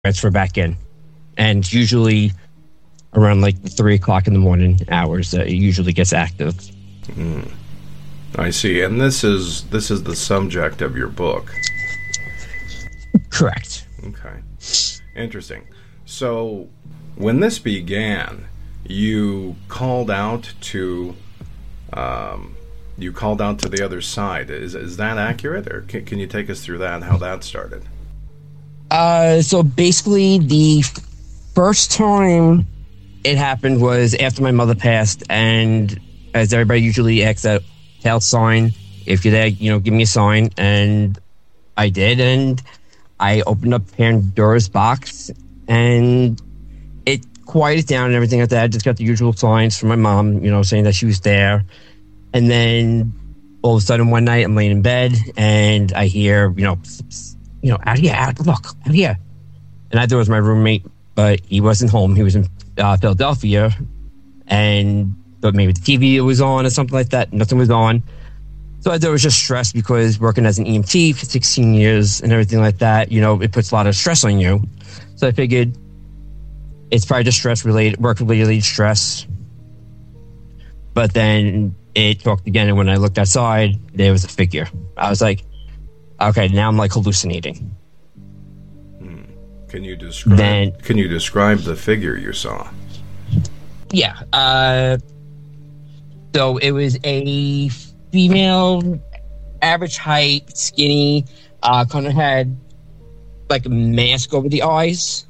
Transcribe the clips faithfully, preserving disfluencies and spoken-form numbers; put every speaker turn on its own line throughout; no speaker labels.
transfer back in. And usually around like three o'clock in the morning hours, uh, it usually gets active.
Mm. I see. And this is this is the subject of your book.
Correct.
Okay. Interesting. So when this began, you called out to um, you called out to the other side. Is is that accurate, or can, can you take us through that? How that started?
Uh, so basically, the first time it happened was after my mother passed, and as everybody usually asks that tell sign, if you're there, you know, give me a sign, and I did, and I opened up Pandora's box, and it quieted down and everything like that. I just got the usual signs from my mom, you know, saying that she was there, and then all of a sudden one night I'm laying in bed and I hear, you know, pss, pss, you know, out here, out, look, out here, and I thought it was my roommate, but he wasn't home. He was in uh, Philadelphia, and thought maybe the T V was on or something like that. Nothing was on. So I thought it was just stress because working as an E M T for sixteen years and everything like that, you know, it puts a lot of stress on you. So I figured it's probably just stress related, work related stress. But then it talked again, and when I looked outside, there was a figure. I was like, okay, now I'm like hallucinating.
Hmm. Can you describe?
Then,
can you describe the figure you saw?
Yeah. Uh, so it was a female, average height, skinny, uh, kind of had like a mask over the eyes.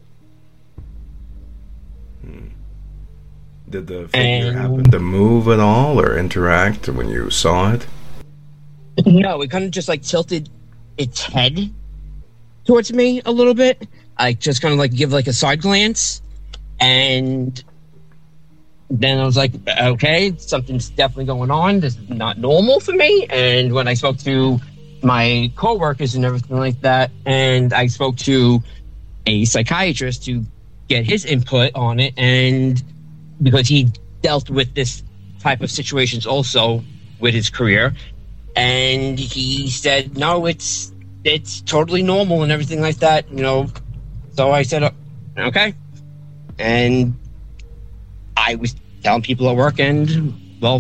Hmm. Did the figure
And,
happen to move at all or interact when you saw it?
No, it kind of just like tilted its head towards me a little bit. I just kind of like give like a side glance, and then I was like, okay, something's definitely going on. This is not normal for me. And when I spoke to my coworkers and everything like that, and I spoke to a psychiatrist to get his input on it, and because he dealt with this type of situations also with his career, and he said, no, it's it's totally normal and everything like that, you know. So I said, okay. And I was telling people at work, and, well,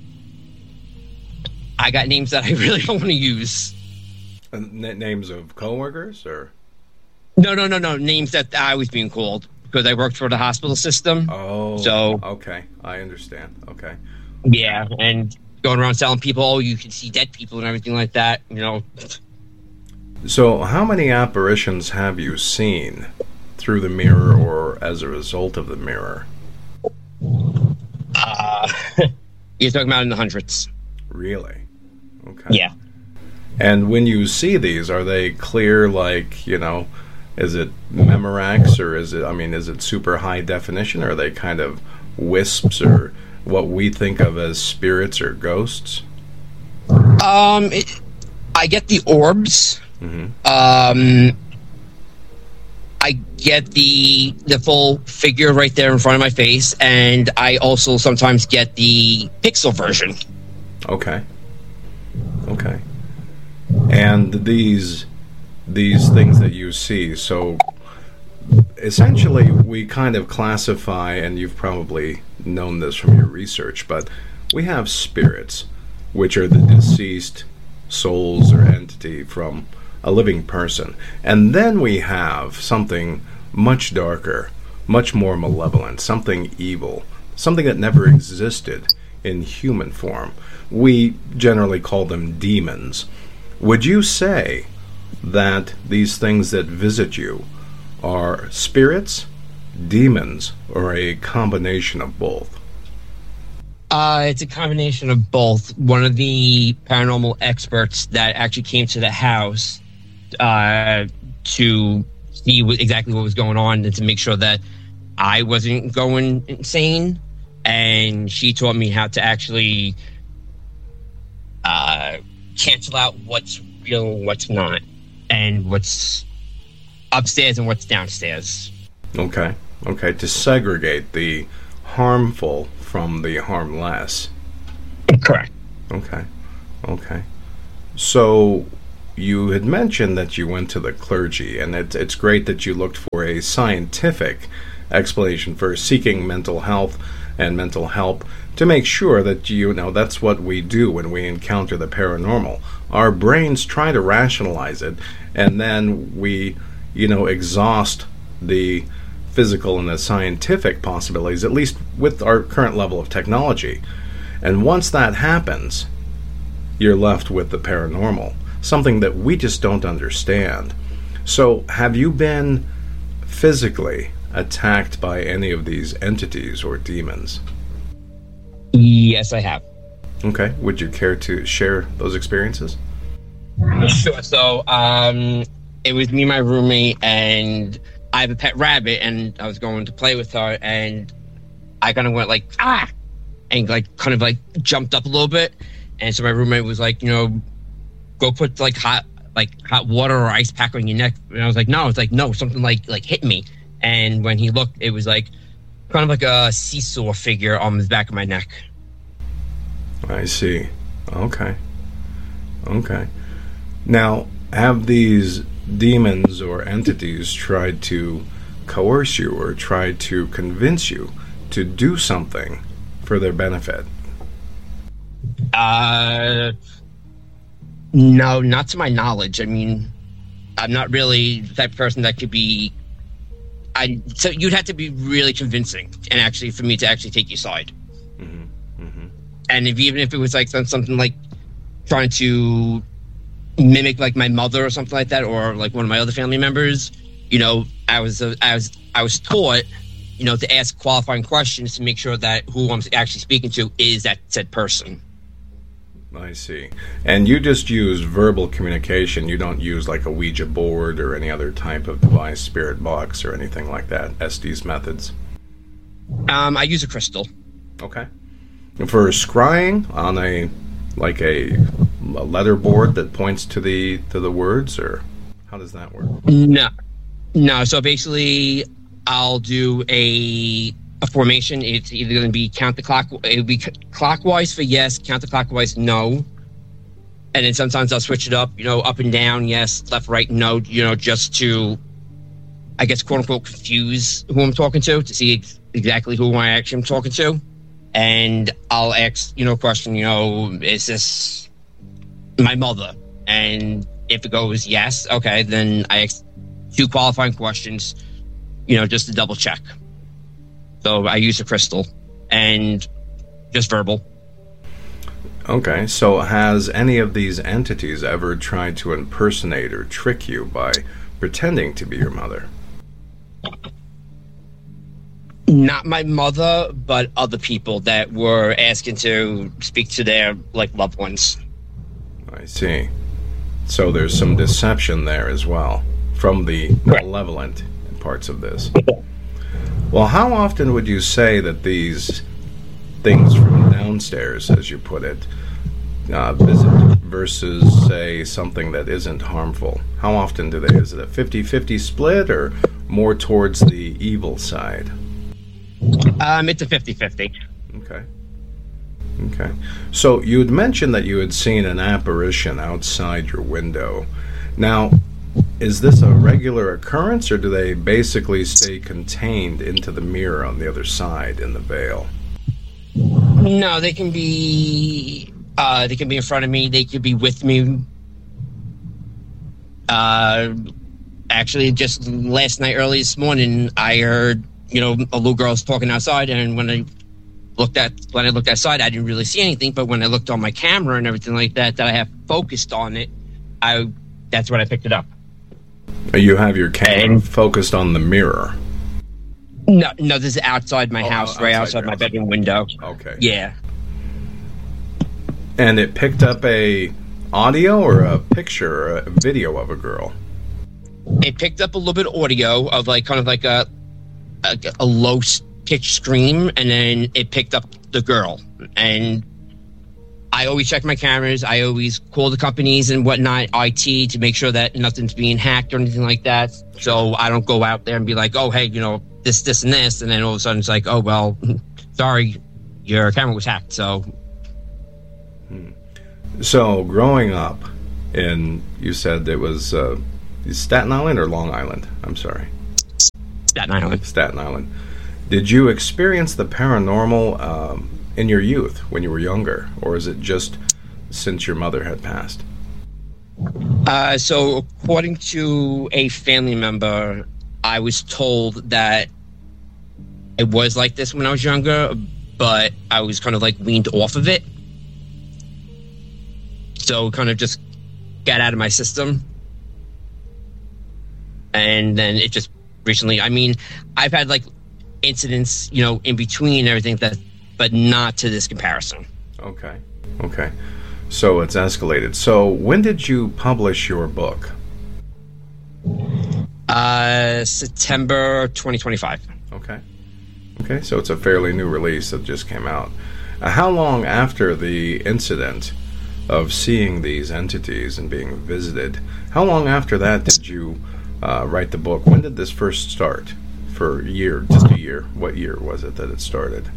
I got names that I really don't want to use.
Uh, n- names of coworkers, or?
No, no, no, no. Names that I was being called because I worked for the hospital system.
Oh,
so
okay. I understand. Okay.
Yeah, and going around telling people, oh, you can see dead people and everything like that, you know.
So how many apparitions have you seen through the mirror or as a result of the mirror?
Uh, you're talking about in the hundreds.
Really? Okay.
Yeah.
And when you see these, are they clear, like, you know, is it Memorex, or is it, I mean, is it super high definition, or are they kind of wisps, or what we think of as spirits or ghosts?
Um, it, I get the orbs.
Mm-hmm.
Um, I get the the full figure right there in front of my face, and I also sometimes get the pixel version.
Okay. Okay. And these these things that you see, so essentially we kind of classify, and you've probably known this from your research, but we have spirits, which are the deceased souls or entity from a living person. And then we have something much darker, much more malevolent, something evil, something that never existed in human form. We generally call them demons. Would you say that these things that visit you are spirits, demons, or a combination of both?
Uh, it's a combination of both. One of the paranormal experts that actually came to the house uh, to see what, exactly what was going on and to make sure that I wasn't going insane, and she taught me how to actually uh, cancel out what's real and what's not, and what's upstairs and what's downstairs.
Okay. Okay, to segregate the harmful from the harmless.
Correct.
Okay. Okay. So you had mentioned that you went to the clergy, and it, it's great that you looked for a scientific explanation for seeking mental health and mental help to make sure that, you know, that's what we do when we encounter the paranormal. Our brains try to rationalize it, and then we, you know, exhaust the physical and the scientific possibilities, at least with our current level of technology. And once that happens, you're left with the paranormal, something that we just don't understand. So have you been physically attacked by any of these entities or demons?
Yes, I have.
Okay. Would you care to share those experiences?
Sure. So, um, it was me and my roommate, and I have a pet rabbit, and I was going to play with her, and I kind of went like, ah, and like kind of like jumped up a little bit. And so my roommate was like, you know, go put like hot, like hot water or ice pack on your neck. And I was like, no, it's like, no, something like, like hit me. And when he looked, it was like kind of like a seesaw figure on the back of my neck.
I see. Okay. Okay. Now, have these demons or entities tried to coerce you or tried to convince you to do something for their benefit?
Uh, no, not to my knowledge. I mean, I'm not really the type of person that could be. I so you'd have to be really convincing, and actually for me to actually take your side. Mm-hmm. Mm-hmm. And if even if it was like something like trying to mimic like my mother or something like that, or like one of my other family members, you know, I was uh, I was I was taught, you know, to ask qualifying questions to make sure that who I'm actually speaking to is that said person.
I see. And you just use verbal communication. You don't use like a Ouija board or any other type of device, spirit box or anything like that, Estes methods?
Um, I use a crystal.
Okay. And for scrying on a, like a, a letter board that points to the to the words, or how does that work?
No. No, so basically I'll do a a formation. It's either going to be counterclockwise. It'll be clockwise for yes, counterclockwise no, and then sometimes I'll switch it up. You know, up and down, yes, left, right, no. You know, just to, I guess, quote unquote, confuse who I'm talking to to see ex- exactly who I actually am talking to, and I'll ask, you know, a question. You know, is this my mother? And if it goes yes, okay, then I ask two qualifying questions. You know, just to double check. So I use a crystal and just verbal.
Okay, so has any of these entities ever tried to impersonate or trick you by pretending to be your mother?
Not my mother, but other people that were asking to speak to their like loved ones.
I see. So there's some deception there as well from the malevolent parts of this. Well, how often would you say that these things from downstairs, as you put it, uh, visit versus, say, something that isn't harmful? How often do they? Is it a fifty-fifty split or more towards the evil side?
Um, it's a fifty-fifty.
Okay. Okay. So you had mentioned that you had seen an apparition outside your window. Now, is this a regular occurrence, or do they basically stay contained into the mirror on the other side in the veil?
No, they can be. Uh, they can be in front of me. They could be with me. Uh, actually, just last night, early this morning, I heard, you know, a little girl's talking outside, and when I looked at when I looked outside, I didn't really see anything. But when I looked on my camera and everything like that, that I have focused on it, I that's when I picked it up.
You have your camera
and,
focused on the mirror.
No, no, this is outside my
oh,
house,
outside
right outside my
house.
bedroom window.
Okay.
Yeah.
And it picked up a audio or a picture or a video of a girl?
It picked up a little bit of audio of like kind of like a a, a low pitch scream, and then it picked up the girl. And I always check my cameras. I always call the companies and whatnot, I T, to make sure that nothing's being hacked or anything like that. So I don't go out there and be like, oh, hey, you know, this, this, and this. And then all of a sudden it's like, oh, well, sorry, your camera was hacked. So.
Hmm. So growing up, in, you said it was uh, Staten Island or Long Island? I'm sorry.
Staten Island.
Staten Island. Did you experience the paranormal um, in your youth when you were younger, or is it just since your mother had passed?
Uh, so, according to a family member, I was told that it was like this when I was younger, but I was kind of like weaned off of it. So, kind of just got out of my system. And then it just recently, I mean, I've had like incidents, you know, in between everything, that, but not to this comparison.
Okay. Okay. So it's escalated. So when did you publish your book?
Uh, September twenty twenty-five.
Okay. Okay, so it's a fairly new release that just came out. Uh, how long after the incident of seeing these entities and being visited, how long after that did you uh, write the book? When did this first start? For a year, just a year. What year was it that it started?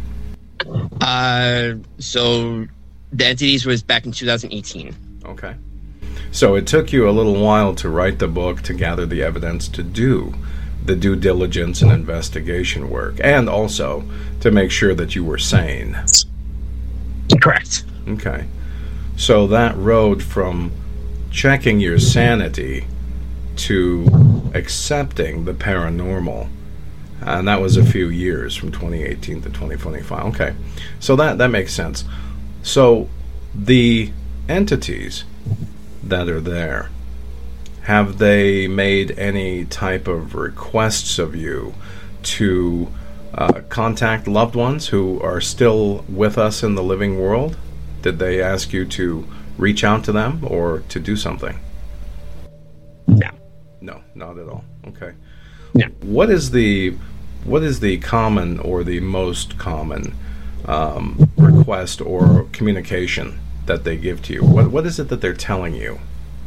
Uh, so the entities was back in two thousand eighteen.
Okay. So it took you a little while to write the book, to gather the evidence, to do the due diligence and investigation work, and also to make sure that you were sane.
Correct.
Okay. So that road from checking your sanity to accepting the paranormal, and that was a few years, from twenty eighteen to twenty twenty-five. Okay. So that, that makes sense. So the entities that are there, have they made any type of requests of you to uh, contact loved ones who are still with us in the living world? Did they ask you to reach out to them or to do something?
No.
No, not at all. Okay.
No.
What is the what is the common or the most common um, request or communication that they give to you? What what is it that they're telling you?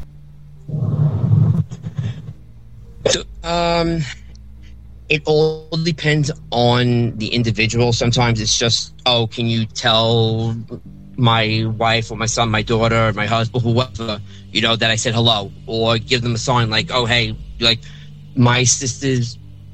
So, um, it all depends on the individual. Sometimes it's just, oh, can you tell my wife or my son, my daughter, my husband, whoever, you know, that I said hello, or give them a sign like, oh, hey, like my sister's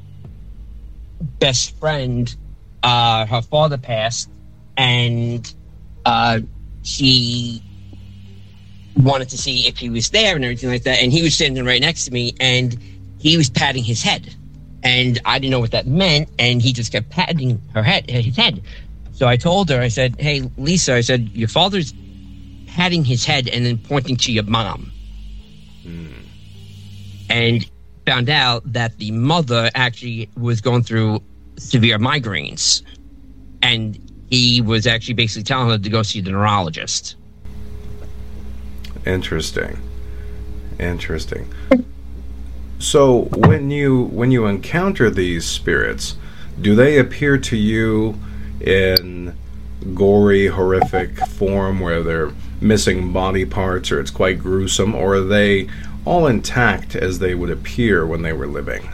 best friend, uh, her father passed, and uh, she wanted to see if he was there and everything like that. And he was standing right next to me, and he was patting his head, and I didn't know what that meant. And he just kept patting her head, his head. So I told her, I said, hey, Lisa, I said, your father's patting his head and then pointing to your mom. Mm. And found out that the mother actually was going through severe migraines. And he was actually basically telling her to go see the neurologist.
Interesting. Interesting. So when you when you encounter these spirits, do they appear to you in gory, horrific form where they're missing body parts or it's quite gruesome, or are they all intact as they would appear when they were living?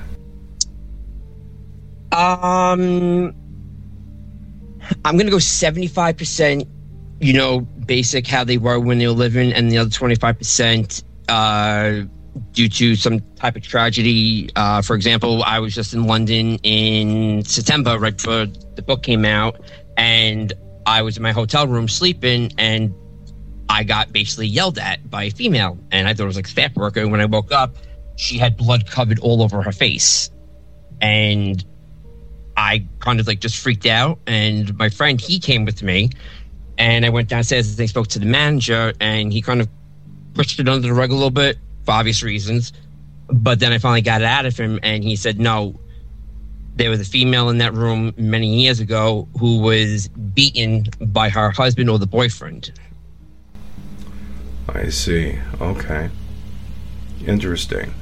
Um, I'm going to go seventy-five percent, you know, basic how they were when they were living, and the other twenty-five percent uh, due to some type of tragedy. Uh, for example, I was just in London in September, right before the book came out, and I was in my hotel room sleeping, and I got basically yelled at by a female, and I thought it was like a staff worker. When I woke up, she had blood covered all over her face, and I kind of like just freaked out. And my friend, he came with me, and I went downstairs and I spoke to the manager, and he kind of pushed it under the rug a little bit for obvious reasons. But then I finally got it out of him, and he said, no, there was a female in that room many years ago who was beaten by her husband or the boyfriend.
I see. Okay. Interesting.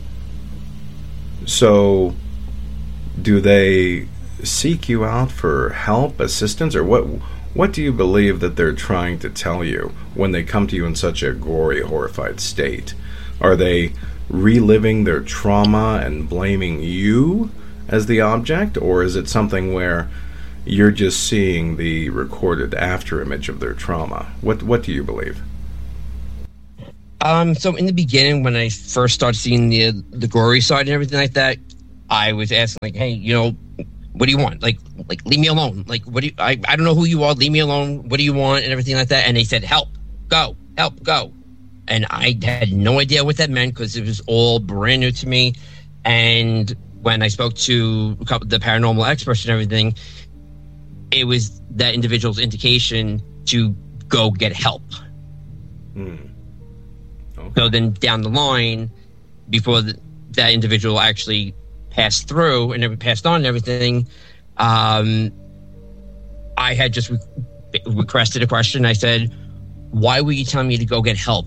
So, do they seek you out for help, assistance, or what? What do you believe that they're trying to tell you when they come to you in such a gory, horrified state? Are they reliving their trauma and blaming you as the object, or is it something where you're just seeing the recorded after image of their trauma? What What do you believe?
Um, so in the beginning, when I first started seeing the the gory side and everything like that, I was asking like, "Hey, you know, what do you want? Like, like leave me alone. Like, what do you? I, I don't know who you are. Leave me alone. What do you want?" And everything like that. And they said, "Help, go, help, go." And I had no idea what that meant because it was all brand new to me. And when I spoke to a couple, the paranormal experts and everything, it was that individual's indication to go get help.
Hmm. Okay.
So then down the line, before the, that individual actually passed through and it passed on and everything, um, I had just re- requested a question. I said, "Why were you telling me to go get help?"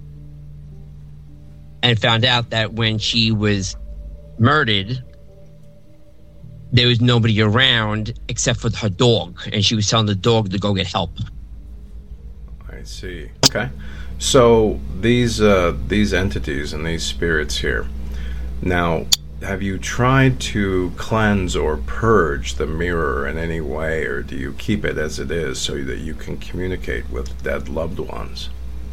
And found out that when she was murdered, there was nobody around except for her dog, and she was telling the dog to go get help.
I see. Okay. So these uh, these entities and these spirits here. Now, have you tried to cleanse or purge the mirror in any way, or do you keep it as it is so that you can communicate with dead loved ones?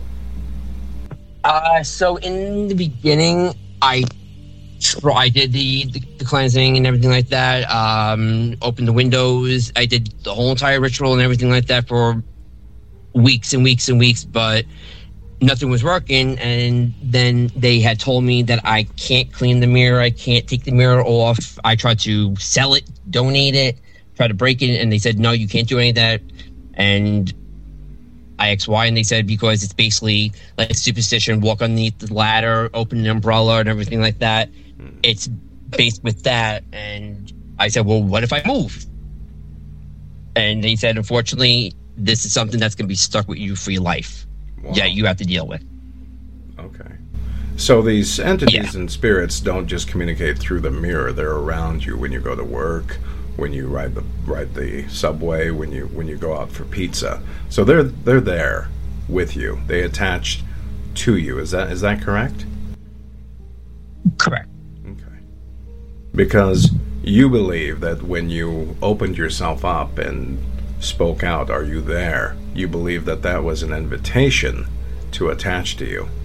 Uh, so in the beginning, I tried did the, the, the cleansing and everything like that. Um, opened the windows. I did the whole entire ritual and everything like that for weeks and weeks and weeks, but nothing was working. And then they had told me that I can't clean the mirror. I can't take the mirror off. I tried to sell it, donate it, try to break it, and they said, "No, you can't do any of that." And I asked why, and they said because it's basically like superstition. Walk underneath the ladder, open an umbrella, and everything like that. It's based with that. And I said, "Well, what if I move?" And they said, "Unfortunately, this is something that's going to be stuck with you for your life.
Wow.
Yeah, you have to deal with."
Okay. So these entities
Yeah.
and spirits don't just communicate through the mirror. They're around you when you go to work, when you ride the ride the subway, when you when you go out for pizza. So they're they're there with you. They attach to you. Is that is that correct?
Correct.
Okay. Because you believe that when you opened yourself up and spoke out, "Are you there?" you believe that that was an invitation to attach to you.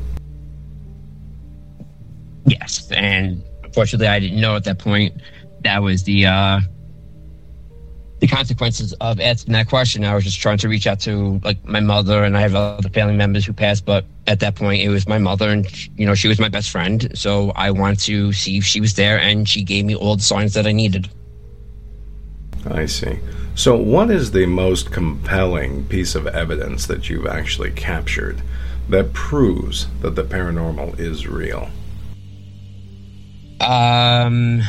Yes, and unfortunately, I didn't know at that point that was the uh, the consequences of asking that question. I was just trying to reach out to like my mother, and I have other family members who passed, but at that point, it was my mother, and you know she was my best friend. So I wanted to see if she was there, and she gave me all the signs that I needed.
I see. So what is the most compelling piece of evidence that you've actually captured that proves that the paranormal is real?
Um.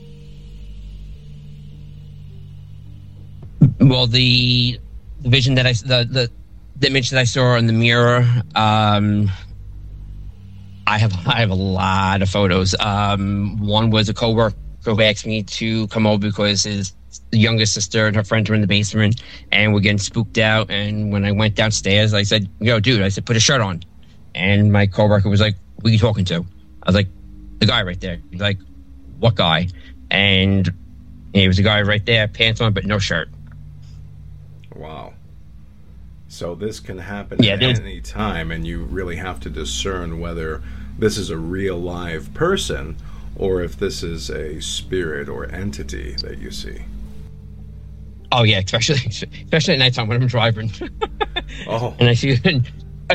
Well, the, the vision that I the, the the image that I saw in the mirror. Um, I have I have a lot of photos. Um, one was a coworker who asked me to come over because his youngest sister and her friends were in the basement and were getting spooked out. And when I went downstairs, I said, "Yo, dude," I said, "put a shirt on." And my coworker was like, "Who are you talking to?" I was like, "The guy right there." He's like, "What guy?" And he was the guy right there, pants on but no shirt.
Wow. So this can happen
Yeah,
at
there's-
any time, and you really have to discern whether this is a real live person or if this is a spirit or entity that you see.
Oh yeah, especially especially at nighttime when I'm driving.
Oh,
And I see and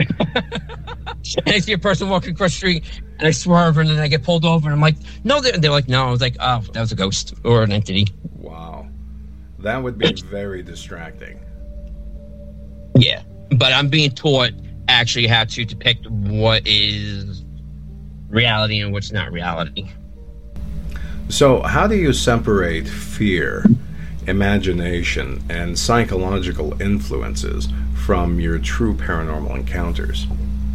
I see a person walking across the street, and I swerve, and then I get pulled over, and I'm like, "No," they're, they're like, "No." I was like, "Oh, that was a ghost or an entity."
wow. That would be very distracting.
Yeah, but I'm being taught actually how to depict what is reality and what's not reality.
So how do you separate fear, imagination, and psychological influences from your true paranormal encounters?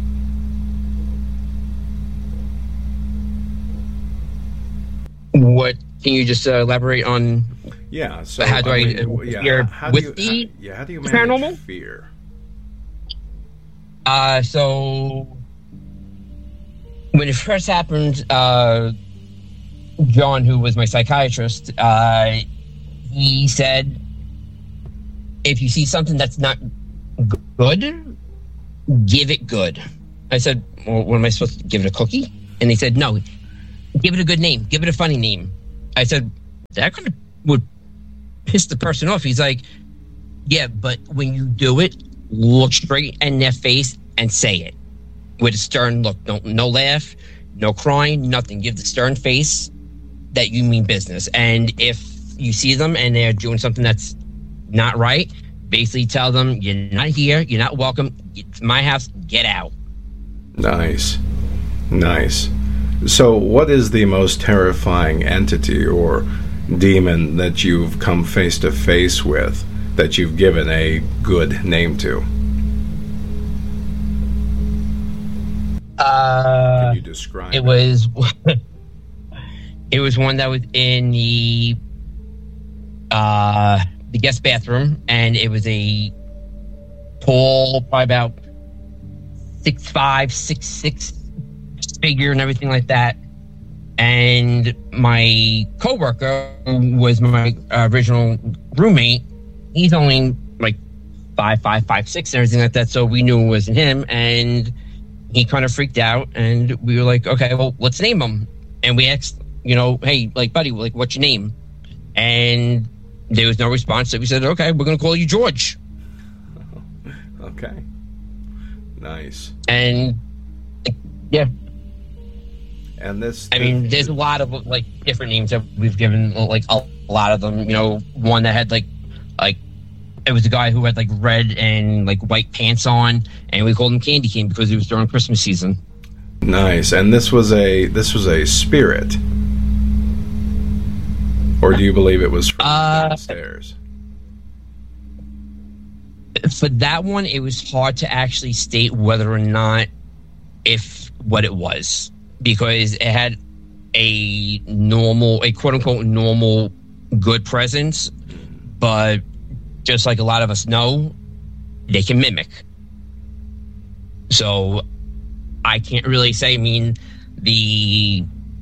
What can you just uh, elaborate on?
Yeah. So
How do I,
mean,
uh,
yeah,
fear
how do
with
you,
the
how, yeah, how do you
the
manage
paranormal?
fear?
Uh, so when it first happened, uh, John, who was my psychiatrist, uh, he said, if you see something that's not g- good, give it good. I said, well, what am I supposed to give it a cookie? And they said, no, give it a good name. Give it a funny name. I said, that kind of would piss the person off. He's like, yeah, but when you do it, look straight in their face and say it with a stern look. No, no laugh, no crying, nothing. Give the stern face that you mean business. And if you see them and they're doing something that's not right, basically tell them, you're not here, you're not welcome, it's my house, get out.
Nice. Nice. So what is the most terrifying entity or demon that you've come face to face with that you've given a good name to?
Uh,
Can you describe
it? It was it was one that was in the uh, the guest bathroom, and it was a tall, probably about six five, six six figure and everything like that. And my coworker, who was my uh, original roommate, he's only like five five, five six, and everything like that. So we knew it wasn't him, and he kind of freaked out. And we were like, okay, well, let's name him. And we asked, you know, hey, like, buddy, like, what's your name? And there was no response. So we said, okay, we're gonna call you George.
Okay, nice.
And yeah.
And this,
I mean, there's a lot of like different names that we've given, like a lot of them. You know, one that had like, like it was a guy who had like red and like white pants on, and we called him Candy Cane because it was during Christmas season.
Nice. And this was a this was a spirit, or do you believe it was from
uh,
downstairs?
For that one, it was hard to actually state whether or not if what it was. Because it had a normal, a quote unquote normal good presence, but just like a lot of us know, they can mimic. So I can't really say. I mean, the,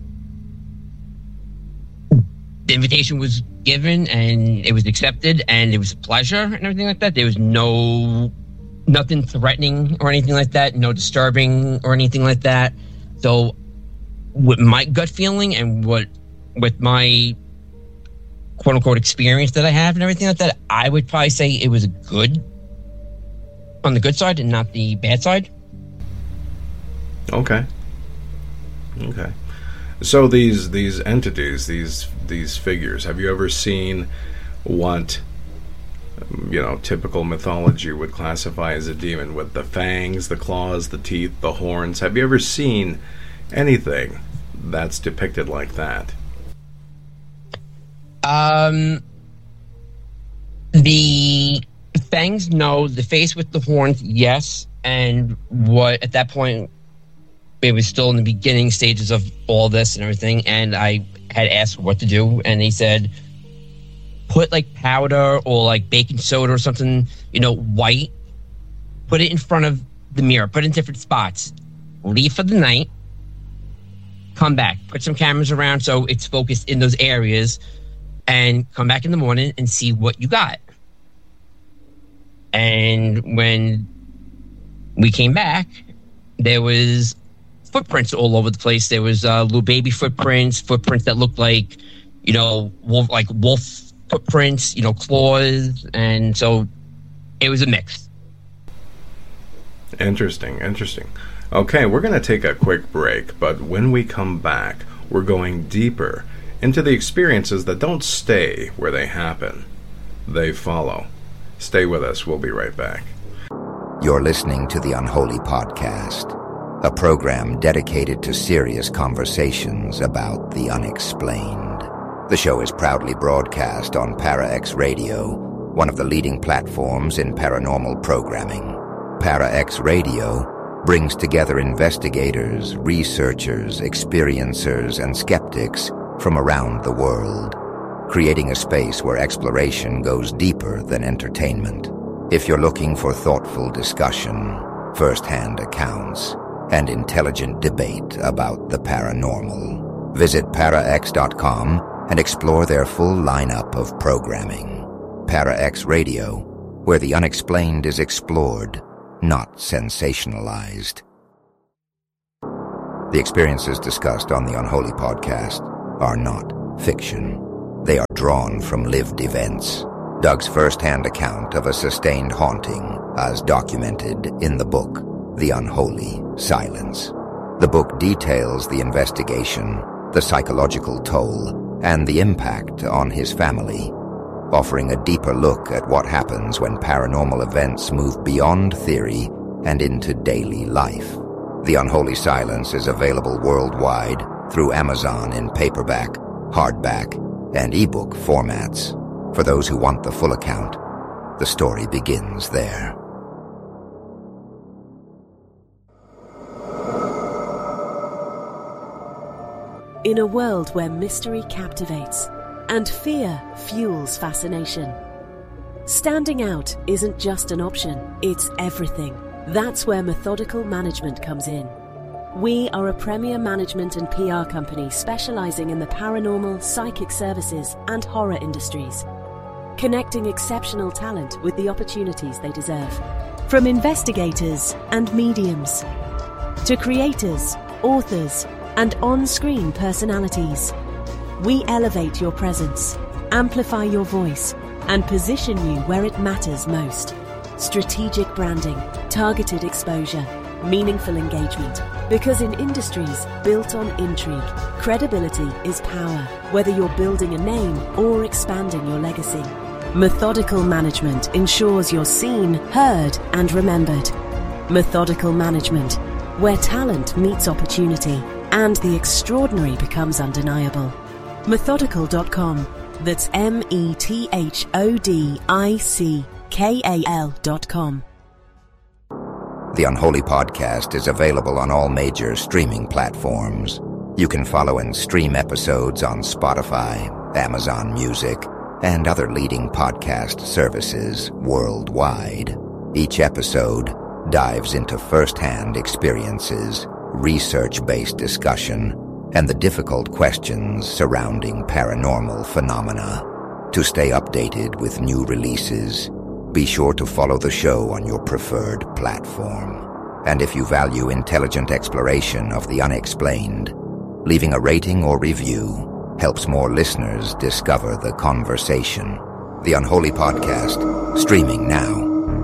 the invitation was given and it was accepted and it was a pleasure and everything like that. There was no, nothing threatening or anything like that, no disturbing or anything like that. So with my gut feeling and what with my quote unquote experience that I have and everything like that, I would probably say it was good on the good side and not the bad side.
Okay. Okay. So these these entities, these these figures, have you ever seen what you know typical mythology would classify as a demon, with the fangs, the claws, the teeth, the horns? Have you ever seen anything that's depicted like that?
Um, the fangs, no. The face with the horns, yes. And what at that point, it was still in the beginning stages of all this and everything. And I had asked what to do, and they said, put like powder or like baking soda or something, you know, white. Put it in front of the mirror. Put it in different spots. Leave for the night. Come back, put some cameras around so it's focused in those areas, and come back in the morning and see what you got. And when we came back, there was footprints all over the place. There was uh, little baby footprints, footprints that looked like, you know, wolf, like wolf footprints, you know, claws, and so it was a mix.
Interesting, interesting. Okay, we're going to take a quick break, but when we come back, we're going deeper into the experiences that don't stay where they happen. They follow. Stay with us. We'll be right back.
You're listening to The Unholy Podcast, a program dedicated to serious conversations about the unexplained. The show is proudly broadcast on ParaX Radio, one of the leading platforms in paranormal programming. ParaX Radio brings together investigators, researchers, experiencers, and skeptics from around the world, creating a space where exploration goes deeper than entertainment. If you're looking for thoughtful discussion, first-hand accounts, and intelligent debate about the paranormal, visit para x dot com and explore their full lineup of programming. ParaX Radio, where the unexplained is explored, not sensationalized. The experiences discussed on the Unholy Podcast are not fiction. They are drawn from lived events. Doug's first-hand account of a sustained haunting as documented in the book, The Unholy Silence. The book details the investigation, the psychological toll, and the impact on his family, offering a deeper look at what happens when paranormal events move beyond theory and into daily life. The Unholy Silence is available worldwide through Amazon in paperback, hardback, and ebook formats. For those who want the full account, the story begins there.
In a world where mystery captivates and fear fuels fascination, standing out isn't just an option, it's everything. That's where Methodical Management comes in. We are a premier management and P R company specializing in the paranormal, psychic services, and horror industries, connecting exceptional talent with the opportunities they deserve. From investigators and mediums to creators, authors, and on-screen personalities, we elevate your presence, amplify your voice, and position you where it matters most. Strategic branding, targeted exposure, meaningful engagement. Because in industries built on intrigue, credibility is power, whether you're building a name or expanding your legacy. Methodical Management ensures you're seen, heard, and remembered. Methodical Management, where talent meets opportunity and the extraordinary becomes undeniable. Methodical dot com. That's M E T H O D I C K A L dot com.
The Unholy Podcast is available on all major streaming platforms. You can follow and stream episodes on Spotify, Amazon Music, and other leading podcast services worldwide. Each episode dives into first-hand experiences, research-based discussion, and the difficult questions surrounding paranormal phenomena. To stay updated with new releases, be sure to follow the show on your preferred platform. And if you value intelligent exploration of the unexplained, leaving a rating or review helps more listeners discover the conversation. The Unholy Podcast, streaming now.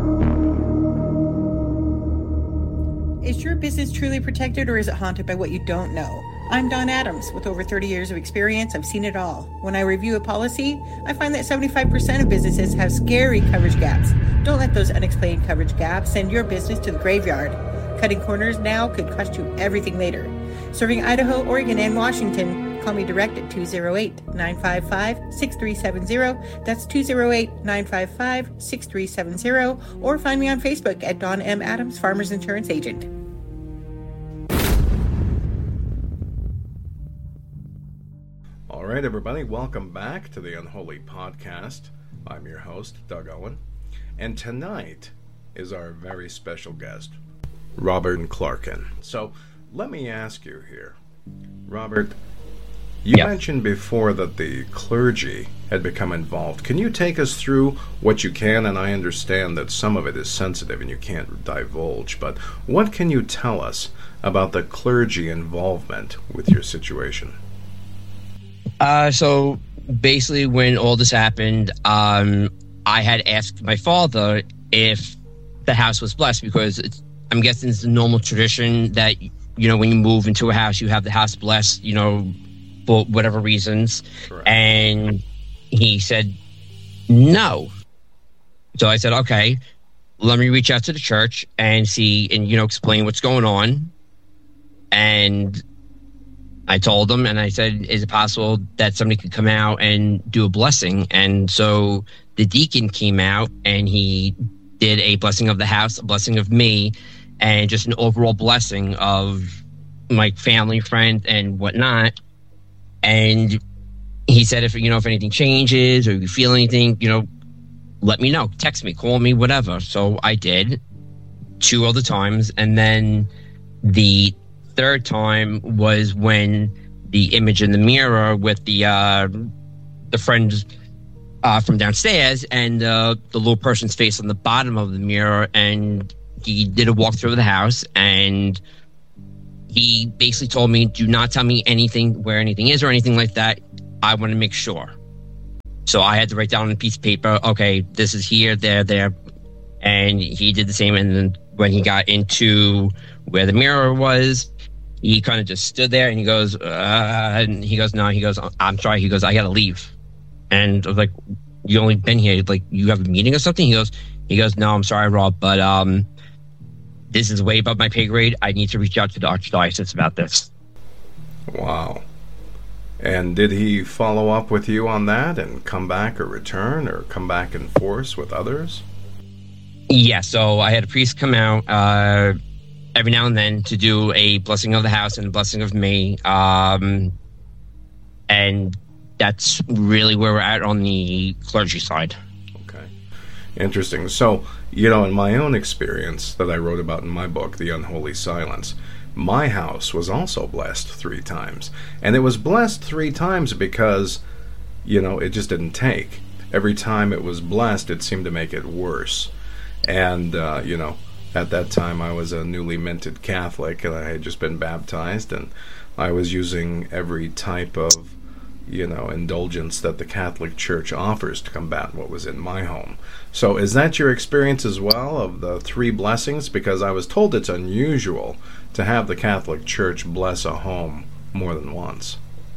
Is your business truly protected, or is it haunted by what you don't know? I'm Dawn Adams. With over thirty years of experience, I've seen it all. When I review a policy, I find that seventy-five percent of businesses have scary coverage gaps. Don't let those unexplained coverage gaps send your business to the graveyard. Cutting corners now could cost you everything later. Serving Idaho, Oregon, and Washington, call me direct at two oh eight, nine five five, six three seven zero. That's two oh eight, nine five five, six three seven zero. Or find me on Facebook at Dawn M. Adams, Farmers Insurance Agent.
All right, everybody, welcome back to the Unholy Podcast. I'm your host, Doug Owen, and tonight is our very special guest, Robert Clarkin. So let me ask you here, Robert, you
yep.
mentioned before that the clergy had become involved. Can you take us through what you can? And I understand that some of it is sensitive and you can't divulge, but what can you tell us about the clergy involvement with your situation?
Uh, so basically when all this happened, um, I had asked my father if the house was blessed, because it's, I'm guessing it's the normal tradition that, you know, when you move into a house, you have the house blessed, you know, for whatever reasons.
Correct.
And he said, no. So I said, okay, let me reach out to the church and see, and, you know, explain what's going on. And I told them, and I said, is it possible that somebody could come out and do a blessing? And so the deacon came out and he did a blessing of the house, a blessing of me, and just an overall blessing of my family, friends, and whatnot. And he said, if, you know, if anything changes or you feel anything, you know, let me know, text me, call me, whatever. So I did two other times. And then the third time was when the image in the mirror with the uh, the friend uh, from downstairs and uh, the little person's face on the bottom of the mirror, and he did a walkthrough of the house, and he basically told me, do not tell me anything, where anything is or anything like that. I want to make sure. So I had to write down on a piece of paper, okay, this is here, there, there. And he did the same. And then when he got into where the mirror was, he kind of just stood there and he goes, uh, and he goes, no, he goes, I'm sorry. He goes, I got to leave. And I was like, you only been here, like, you have a meeting or something? He goes, he goes, no, I'm sorry, Rob, but um, this is way above my pay grade. I need to reach out to the Archdiocese about this.
Wow. And did he follow up with you on that and come back or return or come back in force with others?
Yeah, so I had a priest come out uh, every now and then to do a blessing of the house and a blessing of me. Um, and that's really where we're at on the clergy side.
Okay. Interesting. So, you know, in my own experience that I wrote about in my book, The Unholy Silence, my house was also blessed three times. And it was blessed three times because, you know, it just didn't take. Every time it was blessed, it seemed to make it worse. And, uh, you know, at that time I was a newly minted Catholic, and I had just been baptized, and I was using every type of, you know, indulgence that the Catholic Church offers to combat what was in my home. So is that your experience as well, of the three blessings? Because I was told it's unusual to have the Catholic Church bless a home more than once.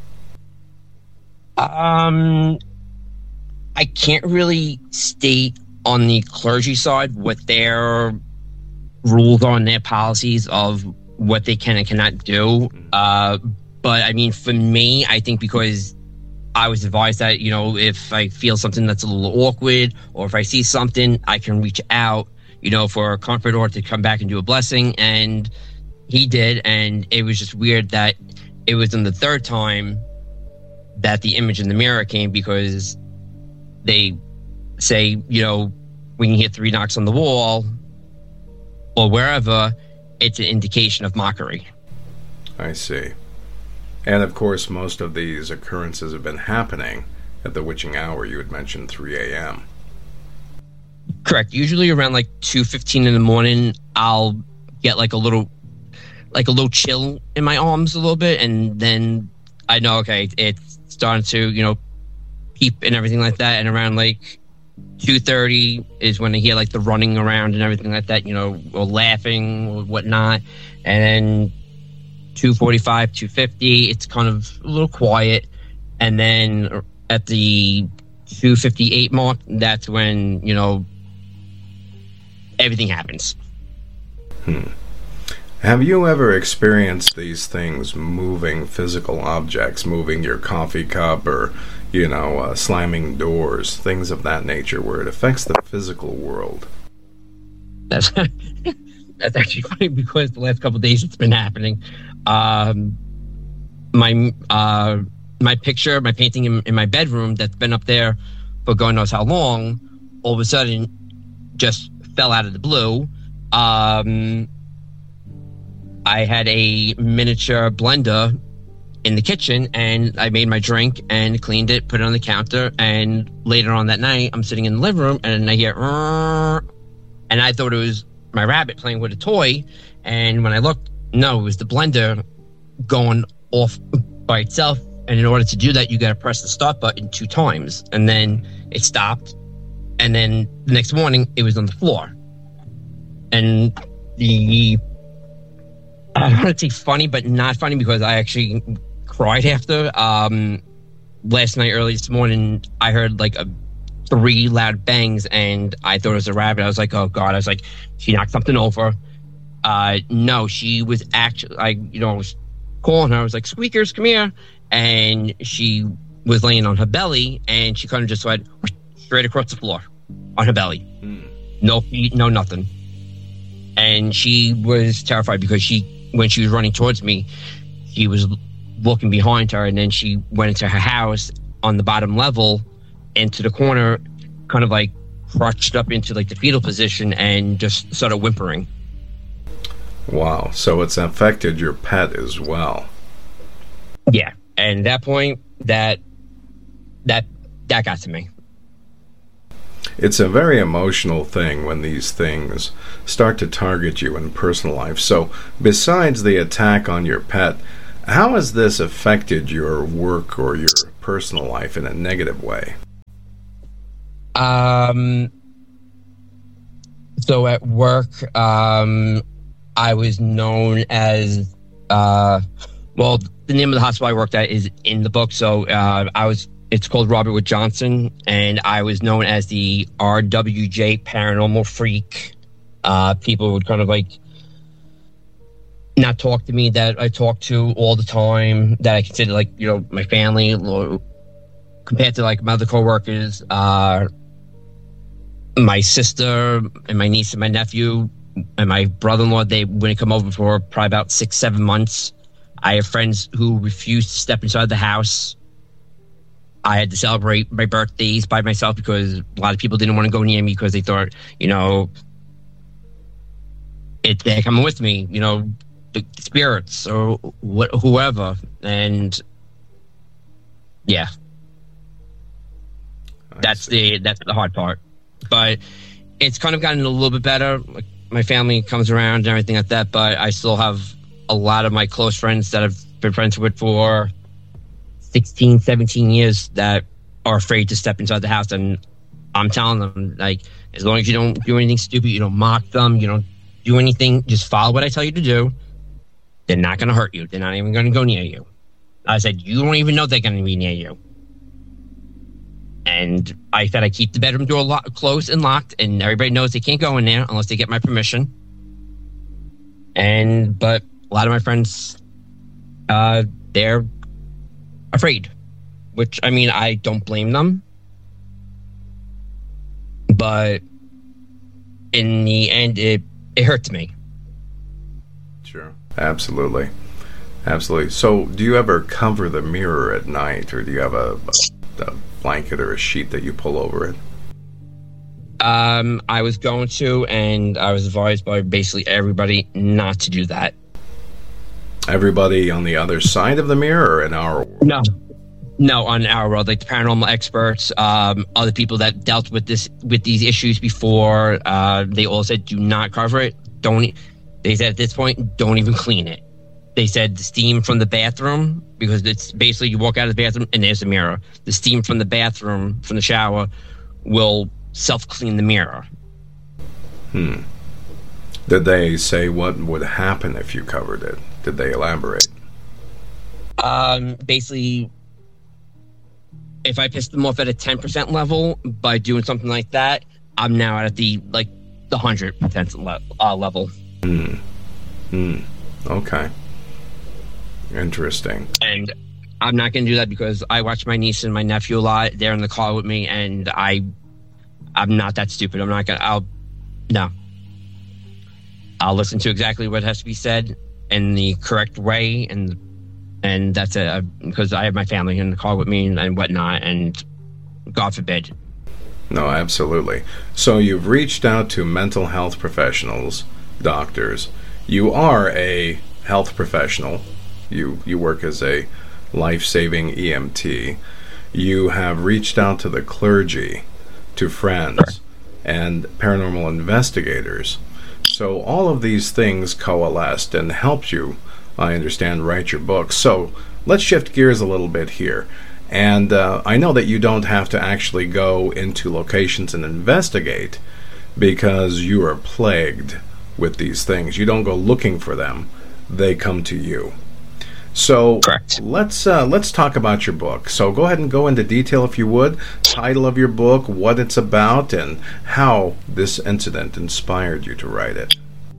Um, I can't really state on the clergy side what their rules are and their policies of what they can and cannot do. Uh, but I mean, for me, I think because I was advised that, you know, if I feel something that's a little awkward or if I see something, I can reach out, you know, for a comfort or to come back and do a blessing. And he did. And it was just weird that it was in the third time that the image in the mirror came, because they say, you know, when you hear three knocks on the wall or wherever, it's an indication of mockery.
I see. And of course, most of these occurrences have been happening at the witching hour. You had mentioned three a.m.
Correct. Usually around like two fifteen in the morning, I'll get like a little, like a little chill in my arms a little bit, and then I know, okay, it's starting to, you know, peep and everything like that. And around like two thirty is when I hear like the running around and everything like that, you know, or laughing or whatnot. And then two forty-five, two fifty, it's kind of a little quiet. And then at the two fifty-eight mark, that's when, you know, everything happens.
Hmm. Have you ever experienced these things, moving physical objects, moving your coffee cup or, you know, uh, slamming doors, things of that nature, where it affects the physical world?
That's that's actually funny, because the last couple of days it's been happening. Um, my uh, my picture, my painting in, in my bedroom that's been up there for God knows how long, all of a sudden just fell out of the blue. Um, I had a miniature blender in the kitchen, and I made my drink and cleaned it, put it on the counter, and later on that night, I'm sitting in the living room, and I hear, and I thought it was my rabbit playing with a toy, and when I looked, no, it was the blender going off by itself, and in order to do that, you got to press the start button two times, and then it stopped, and then the next morning, it was on the floor. And the, I don't want to say funny, but not funny, because I actually cried after. Um, last night, early this morning, I heard like a three loud bangs, and I thought it was a rabbit. I was like, oh God. I was like, she knocked something over. Uh, no, she was actually, I, you know, I was calling her. I was like, Squeakers, come here. And she was laying on her belly, and she kind of just went straight across the floor on her belly. Mm. No feet, no nothing. And she was terrified, because she, when she was running towards me, she was looking behind her, and then she went into her house on the bottom level, into the corner, kind of like crouched up into like the fetal position, and just started whimpering.
Wow. So it's affected your pet as well.
Yeah. And at that point, that that that got to me.
it's a very emotional thing when these things start to target you in personal life. So besides the attack on your pet, how has this affected your work or your personal life in a negative way?
Um, so at work, um, I was known as, uh, well, the name of the hospital I worked at is in the book. So uh, I was, it's called Robert Wood Johnson, and I was known as the R W J paranormal freak. Uh, people would kind of like not talk to me that I talk to all the time, that I consider like, you know, my family, compared to like my other coworkers. Uh, my sister and my niece and my nephew and my brother-in-law, they wouldn't come over for probably about six, seven months. I have friends who refused to step inside the house. I had to celebrate my birthdays by myself because a lot of people didn't want to go near me because they thought, you know, it, they're coming with me, you know, the spirits or wh- whoever. And yeah,
I
that's
see.
the that's the hard part. But it's kind of gotten a little bit better. Like, my family comes around and everything like that, but I still have a lot of my close friends that I've been friends with for sixteen, seventeen years that are afraid to step inside the house. And I'm telling them, like, as long as you don't do anything stupid, you don't mock them, you don't do anything, just follow what I tell you to do. They're not going to hurt you. They're not even going to go near you. I said, you don't even know they're going to be near you. And I said I keep the bedroom door lo- closed and locked, and everybody knows they can't go in there unless they get my permission. And but a lot of my friends, uh, they're afraid, which, I mean, I don't blame them. But in the end, it it hurts me.
Sure. Absolutely. Absolutely. So do you ever cover the mirror at night, or do you have a, a, a blanket or a sheet that you pull over it?
Um, I was going to, and I was advised by basically everybody not to do that.
Everybody on the other side of the mirror or in our world?
No. No, on our world, like the paranormal experts, um, other people that dealt with this, with these issues before, uh, they all said, do not cover it. Don't, they said at this point, don't even clean it. They said the steam from the bathroom, because it's basically you walk out of the bathroom and there's a mirror. The steam from the bathroom, from the shower, will self-clean the mirror.
Hmm. Did they say what would happen if you covered it? Did they elaborate?
Um, basically, if I pissed them off at a ten percent level by doing something like that, I'm now at the, like, the one hundred percent le- uh, level.
Hmm. Hmm. Okay. Interesting.
And I'm not going to do that because I watch my niece and my nephew a lot. They're in the car with me, and I, I'm not that stupid. I'm not going to, I'll, no. I'll listen to exactly what has to be said in the correct way, and and that's it. I, because I have my family in the car with me and, and whatnot, and God forbid.
No, absolutely. So you've reached out to mental health professionals, doctors. You are a health professional. You you work as a life-saving E M T. You have reached out to the clergy, to friends,
Sure.
and paranormal investigators. So all of these things coalesced and helped you, I understand, write your book. So let's shift gears a little bit here. And uh, I know that you don't have to actually go into locations and investigate because you are plagued with these things. You don't go looking for them. They come to you. So
Correct.
let's uh, let's talk about your book. So go ahead and go into detail, if you would. Title of your book, what it's about, and how this incident inspired you to write it.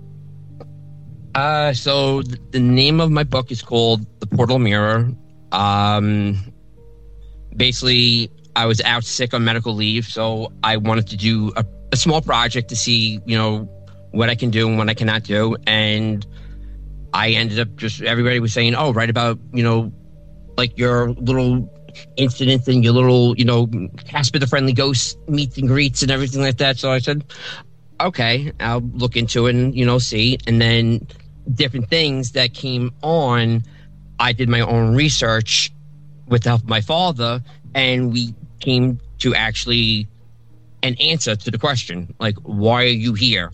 Uh, so th- the name of my book is called The Portal Mirror. Um, basically, I was out sick on medical leave, so I wanted to do a, a small project to see, you know, what I can do and what I cannot do. And I ended up just, everybody was saying, oh, write about, you know, like your little incidents and your little, you know, Casper the Friendly Ghost meets and greets and everything like that. So I said, okay, I'll look into it and, you know, see. And then different things that came on, I did my own research with the help of my father, and we came to actually an answer to the question, like, why are you here?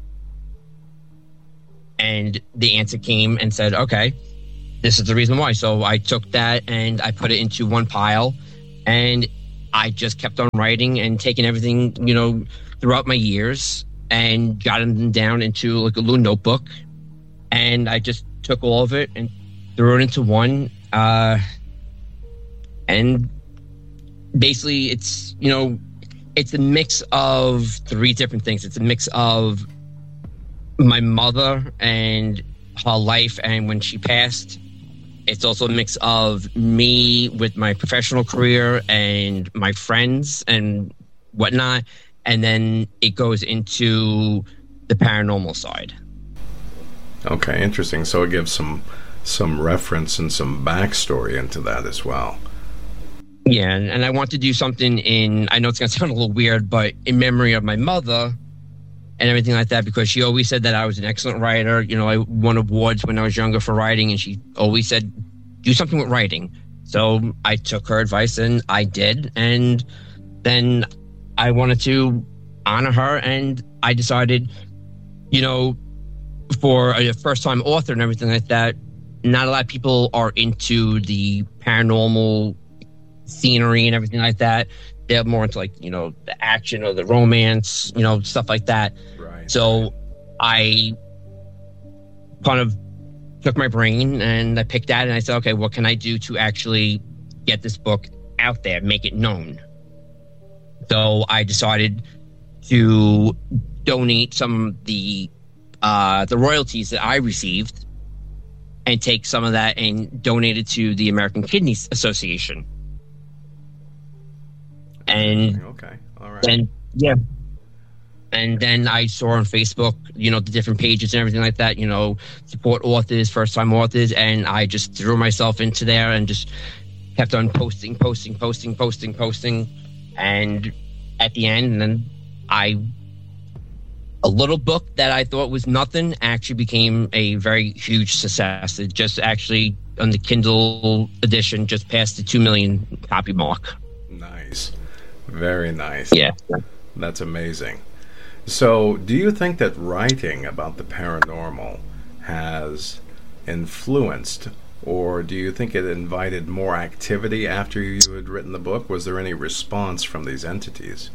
And the answer came and said, okay, this is the reason why. So I took that and I put it into one pile, and I just kept on writing and taking everything, you know, throughout my years, and got them down into like a little notebook. And I just took all of it and threw it into one. Uh, and basically it's, you know, it's a mix of three different things. It's a mix of my mother and her life and when she passed. It's also a mix of me with my professional career and my friends and whatnot. And then it goes into the paranormal side.
Okay, interesting. So it gives some some reference and some backstory into that as well.
Yeah, and, and I want to do something in, I know it's going to sound a little weird, but in memory of my mother and everything like that, because she always said that I was an excellent writer. You know, I won awards when I was younger for writing, and she always said, do something with writing. So I took her advice and I did. And then I wanted to honor her, and I decided, you know, for a first-time author and everything like that, not a lot of people are into the paranormal scenery and everything like that. They're more into, like, you know, the action or the romance, you know, stuff like that.
Right.
So I kind of took my brain and I picked that and I said, okay, what can I do to actually get this book out there, make it known? So I decided to donate some of the uh, the royalties that I received and take some of that and donate it to the American Kidney Association. And
okay, all right.
And yeah. And then I saw on Facebook, you know, the different pages and everything like that, you know, support authors, first-time authors, and I just threw myself into there and just kept on posting, posting, posting, posting, posting, and at the end, and then I, a little book that I thought was nothing actually became a very huge success. It just actually, on the Kindle edition, just passed the two million copy mark.
Nice. Very nice.
Yeah.
That's amazing. So, do you think that writing about the paranormal has influenced, or do you think it invited more activity after you had written the book? Was there any response from these entities?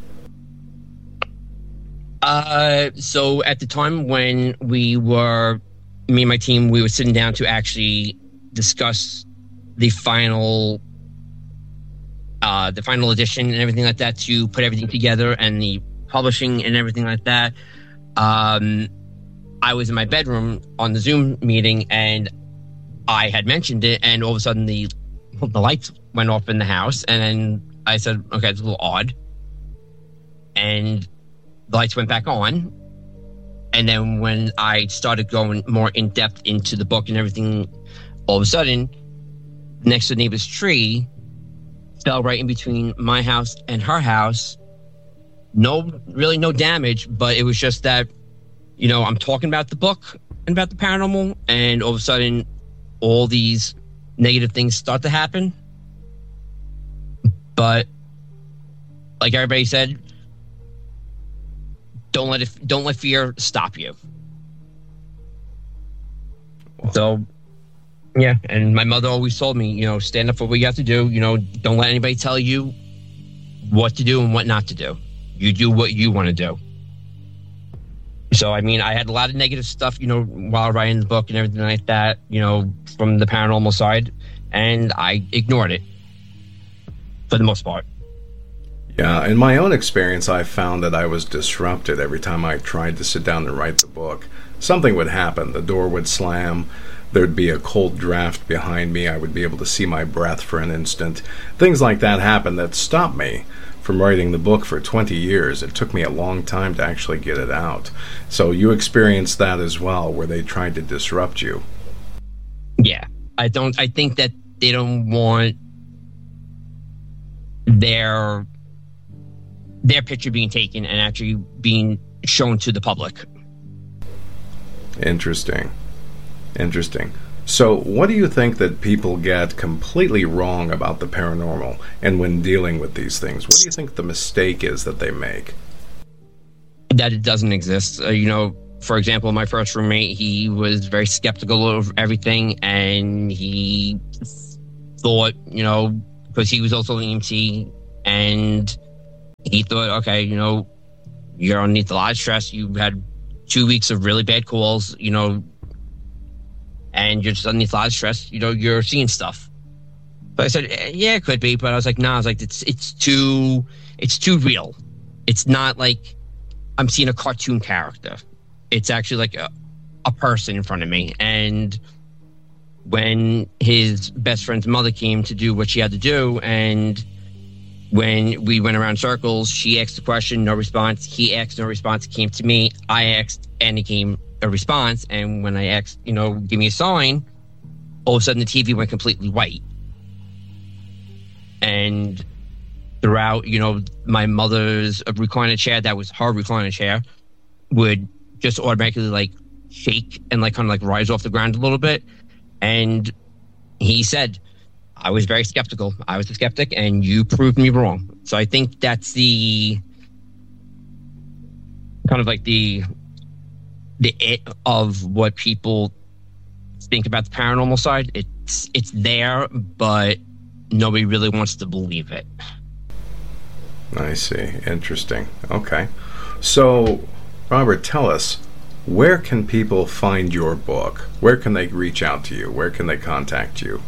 Uh, so at the time when we were, me and my team, we were sitting down to actually discuss the final, uh, the final edition and everything like that, to put everything together and the publishing and everything like that. Um, I was in my bedroom on the Zoom meeting and I had mentioned it, and all of a sudden the the lights went off in the house, and then I said, okay, it's a little odd. And the lights went back on. And then when I started going more in depth into the book and everything, all of a sudden, next to the neighbor's tree fell right in between my house and her house. No, really no damage, but it was just that, you know, I'm talking about the book and about the paranormal, and all of a sudden, all these negative things start to happen. But like everybody said, don't let it, don't let fear stop you. Wow. So, yeah, and my mother always told me, you know, stand up for what you have to do. You know, don't let anybody tell you what to do and what not to do. You do what you want to do. So, I mean, I had a lot of negative stuff, you know, while writing the book and everything like that, you know, from the paranormal side, and I ignored it for the most part.
Yeah, in my own experience, I found that I was disrupted every time I tried to sit down and write the book. Something would happen. The door would slam. There'd be a cold draft behind me. I would be able to see my breath for an instant. Things like that happened that stopped me from writing the book for twenty years. It took me a long time to actually get it out. So you experienced that as well, where they tried to disrupt you.
Yeah, I don't. I think that they don't want their their picture being taken and actually being shown to the public.
Interesting. Interesting. So, what do you think that people get completely wrong about the paranormal and when dealing with these things? What do you think the mistake is that they make?
That it doesn't exist. Uh, you know, for example, my first roommate, he was very skeptical of everything, and he thought, you know, because he was also an E M T, and he thought, okay, you know, you're underneath a lot of stress. You had two weeks of really bad calls, you know, and you're just underneath a lot of stress. You know, you're seeing stuff. But I said, yeah, it could be. But I was like, no, nah, I was like, it's it's too it's too real. It's not like I'm seeing a cartoon character. It's actually like a, a person in front of me. And when his best friend's mother came to do what she had to do, and when we went around circles, she asked a question, no response. He asked, no response. It came to me. I asked, and it came a response. And when I asked, you know, give me a sign, all of a sudden the T V went completely white. And throughout, you know, my mother's recliner chair, that was her recliner chair, would just automatically like shake and like kind of like rise off the ground a little bit. And he said, I was very skeptical. I was a skeptic, and you proved me wrong. So I think that's the kind of like the the it of what people think about the paranormal side. It's it's there, but nobody really wants to believe it.
I see. Interesting. Okay. So, Robert, tell us, where can people find your book? Where can they reach out to you? Where can they contact you?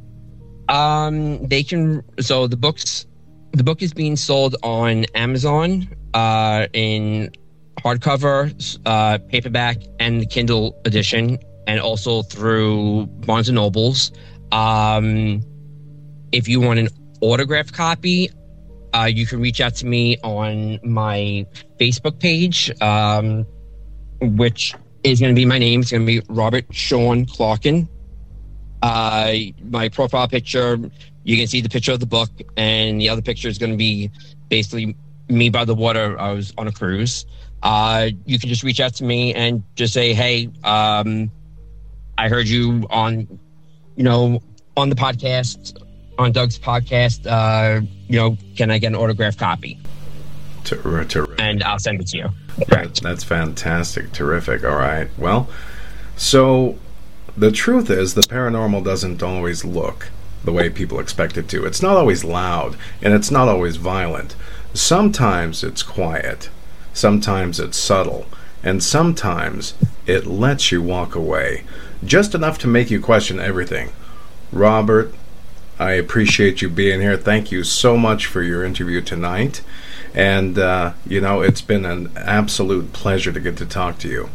Um, they can. So the books, the book is being sold on Amazon, uh, in hardcover, uh, paperback, and the Kindle edition, and also through Barnes and Nobles. Um, if you want an autographed copy, uh, you can reach out to me on my Facebook page, um, which is going to be my name. It's going to be Robert Sean Clarkin. Uh, my profile picture, you can see the picture of the book, and the other picture is going to be basically me by the water. I was on a cruise. Uh, you can just reach out to me and just say, hey, um, I heard you on, you know, on the podcast, on Doug's podcast. Uh, you know, can I get an autographed copy?
Ter- terrific.
And I'll send it to you.
That, that's fantastic. Terrific. All right. Well, so the truth is the paranormal doesn't always look the way people expect it to. It's not always loud, and it's not always violent. Sometimes it's quiet. Sometimes it's subtle. And sometimes it lets you walk away, just enough to make you question everything. Robert, I appreciate you being here. Thank you so much for your interview tonight. And, uh, you know, it's been an absolute pleasure to get to talk to you.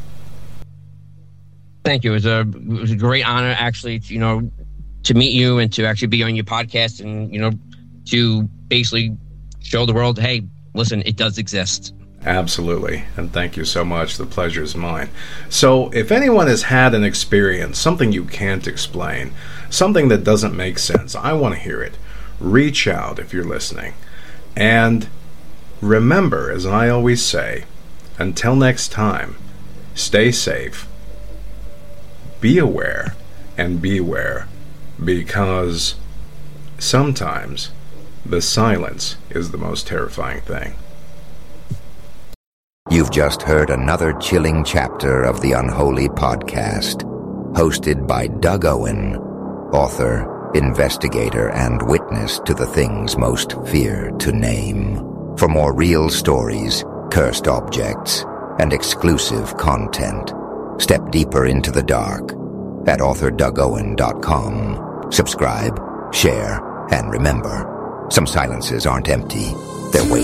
Thank you. It was a, it was a great honor, actually, to, you know, to meet you and to actually be on your podcast and, you know, to basically show the world, hey, listen, it does exist.
Absolutely. And thank you so much. The pleasure is mine. So if anyone has had an experience, something you can't explain, something that doesn't make sense, I want to hear it. Reach out if you're listening. And remember, as I always say, until next time, stay safe, be aware, and beware, because sometimes the silence is the most terrifying thing.
You've just heard another chilling chapter of the Unholy Podcast, hosted by Doug Owen, author, investigator, and witness to the things most feared to name. For more real stories, cursed objects, and exclusive content, step deeper into the dark at author doug owen dot com. Subscribe, share, and remember, some silences aren't empty, they're waiting.